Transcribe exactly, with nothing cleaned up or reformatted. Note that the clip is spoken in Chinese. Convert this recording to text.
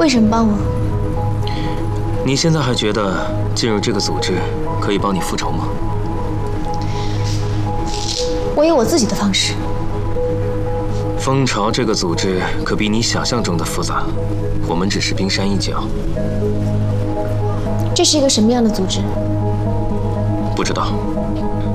为什么帮我？ 你现在还觉得进入这个组织可以帮你复仇吗？ 我有我自己的方式。 蜂巢这个组织可比你想象中的复杂，我们只是冰山一角。 这是一个什么样的组织？ 不知道。